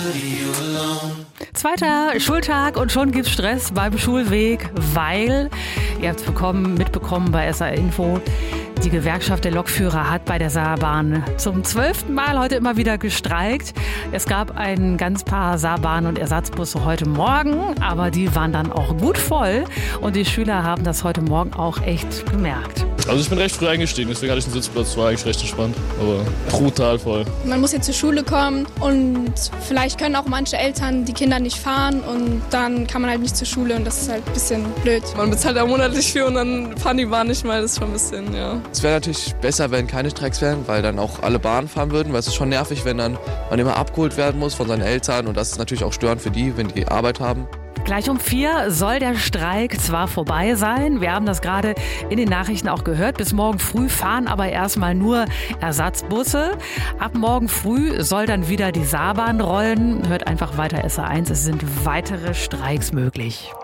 Zweiter Schultag und schon gibt's Stress beim Schulweg, weil, ihr habt es mitbekommen bei SR Info, die Gewerkschaft der Lokführer hat bei der Saarbahn zum 12. Mal heute immer wieder gestreikt. Es gab ein ganz paar Saarbahn- und Ersatzbusse heute Morgen, aber die waren dann auch gut voll und die Schüler haben das heute Morgen auch echt gemerkt. Also ich bin recht früh eingestiegen, deswegen hatte ich einen Sitzplatz, war eigentlich recht entspannt, aber brutal voll. Man muss jetzt zur Schule kommen und vielleicht können auch manche Eltern die Kinder nicht fahren und dann kann man halt nicht zur Schule und das ist halt ein bisschen blöd. Man bezahlt ja monatlich für und dann fahren die Bahn nicht mal, das ist schon ein bisschen, ja. Es wäre natürlich besser, wenn keine Streiks wären, weil dann auch alle Bahnen fahren würden, weil es ist schon nervig, wenn dann man immer abgeholt werden muss von seinen Eltern und das ist natürlich auch störend für die, wenn die Arbeit haben. Gleich um 4 soll der Streik zwar vorbei sein, wir haben das gerade in den Nachrichten auch gehört, bis morgen früh fahren aber erstmal nur Ersatzbusse. Ab morgen früh soll dann wieder die Saarbahn rollen. Hört einfach weiter SR1, es sind weitere Streiks möglich.